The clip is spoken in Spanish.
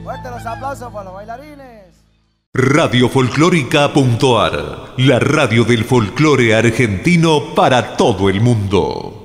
Fuerte los aplausos para los bailarines. Radiofolclórica.ar, la radio del folclore argentino para todo el mundo.